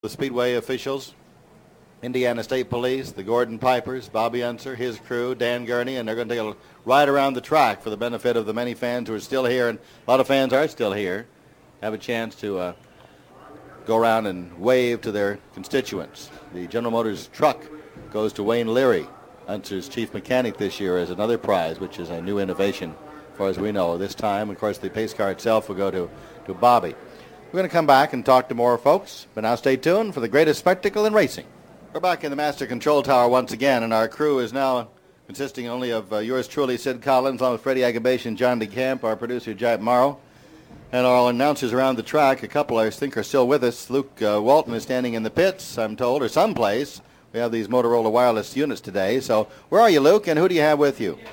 The Speedway officials, Indiana State Police, the Gordon Pipers, Bobby Unser, his crew, Dan Gurney, and they're going to take a ride around the track for the benefit of the many fans who are still here, and a lot of fans are still here, have a chance to go around and wave to their constituents. The General Motors truck goes to Wayne Leary, Unser's chief mechanic this year, as another prize, which is a new innovation as far as we know. This time, of course, the pace car itself will go to Bobby. We're going to come back and talk to more folks, but now stay tuned for the greatest spectacle in racing. We're back in the Master Control Tower once again, and our crew is now consisting only of yours truly, Sid Collins, along with Freddie Agabation and John DeCamp, our producer, Jack Morrow, and our announcers around the track. A couple, I think, are still with us. Luke Walton is standing in the pits, I'm told, or someplace. We have these Motorola wireless units today. So where are you, Luke, and who do you have with you?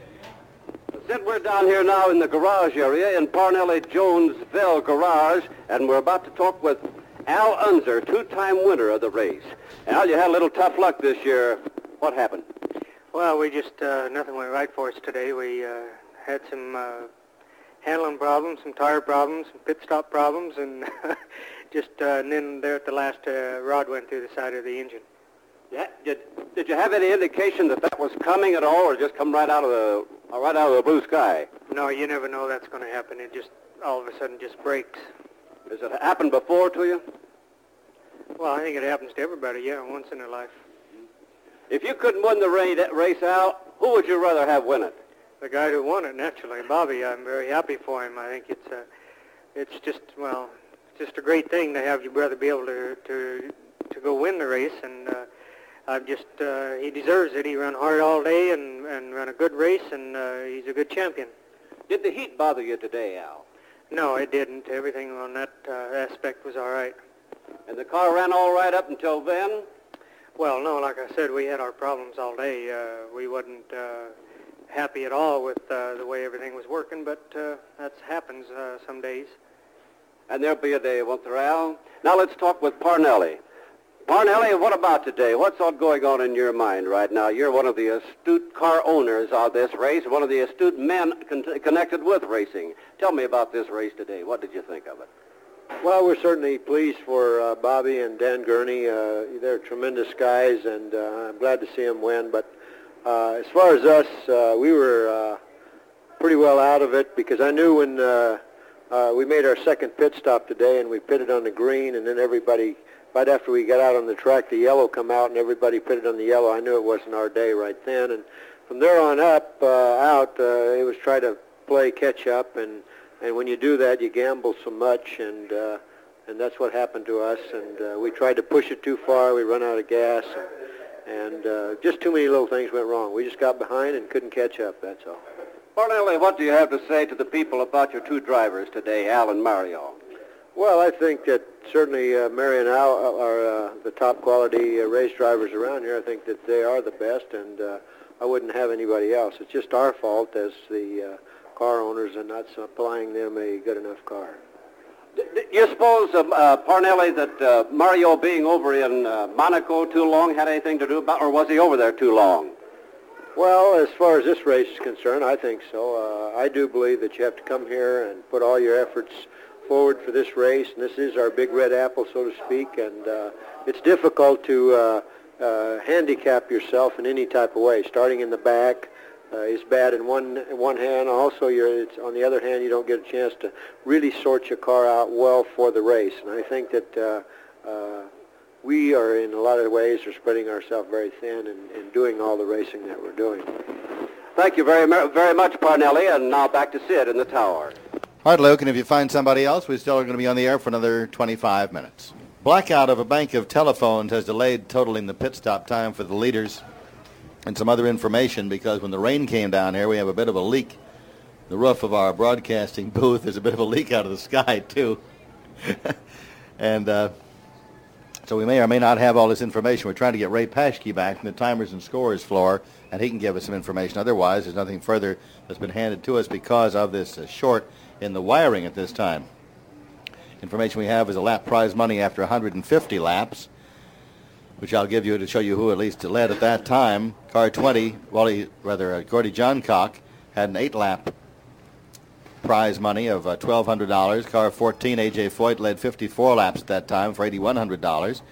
Sid, we're down here now in the garage area in Parnelli Jonesville Garage, and we're about to talk with Al Unser, two-time winner of the race. Al, you had a little tough luck this year. What happened? Well, we just, nothing went right for us today. We had some handling problems, some tire problems, some pit stop problems, and and then there at the last, rod went through the side of the engine. Yeah. Did you have any indication that was coming at all, or just come right out of the blue sky? No, you never know that's going to happen. It just all of a sudden just breaks. Has it happened before to you? Well, I think it happens to everybody, yeah, once in their life. If you couldn't win the race, Al, who would you rather have win it? The guy who won it, naturally, Bobby. I'm very happy for him. I think it's just a great thing to have your brother be able to go win the race, and he deserves it. He ran hard all day and ran a good race, and he's a good champion. Did the heat bother you today, Al? No, it didn't. Everything on that aspect was all right. And the car ran all right up until then? Well, no, like I said, we had our problems all day. We wasn't happy at all with the way everything was working, but that happens some days. And there'll be a day, won't there, Al? Now let's talk with Parnelli. Parnelli, what about today? What's all going on in your mind right now? You're one of the astute car owners of this race, one of the astute men connected with racing. Tell me about this race today. What did you think of it? Well, we're certainly pleased for Bobby and Dan Gurney. They're tremendous guys, and I'm glad to see them win. But as far as us, we were pretty well out of it, because I knew when we made our second pit stop today and we pitted on the green, and then everybody, right after we got out on the track, the yellow come out and everybody pitted on the yellow. I knew it wasn't our day right then. And from there on up, it was try to play catch up, and when you do that, you gamble so much, and that's what happened to us. And we tried to push it too far. We run out of gas, and just too many little things went wrong. We just got behind and couldn't catch up, that's all. Parnelli, what do you have to say to the people about your two drivers today, Al and Mario? Well, I think that certainly Mary and Al are the top quality race drivers around here. I think that they are the best, and I wouldn't have anybody else. It's just our fault as the car owners and not supplying them a good enough car. Do you suppose, Parnelli, that Mario being over in Monaco too long had anything to do about, or was he over there too long? Well, as far as this race is concerned, I think so. I do believe that you have to come here and put all your efforts forward for this race, and this is our big red apple, so to speak, and it's difficult to handicap yourself in any type of way. Starting in the back is bad in one hand. Also, on the other hand, you don't get a chance to really sort your car out well for the race, and I think that we are, in a lot of ways, are spreading ourselves very thin and doing all the racing that we're doing. Thank you very much, Parnelli, and now back to Sid in the tower. All right, Luke, and if you find somebody else, we still are going to be on the air for another 25 minutes. Blackout of a bank of telephones has delayed totaling the pit stop time for the leaders, and some other information, because when the rain came down here, we have a bit of a leak. The roof of our broadcasting booth, there's a bit of a leak out of the sky, too. And so we may or may not have all this information. We're trying to get Ray Paschke back from the timers and scores floor, and he can give us some information. Otherwise, there's nothing further that's been handed to us because of this short in the wiring at this time. Information we have is a lap prize money after 150 laps, which I'll give you to show you who at least led at that time. Car 20, Gordy Johncock, had an 8-lap prize money of $1,200. Car 14, A.J. Foyt, led 54 laps at that time for $8,100.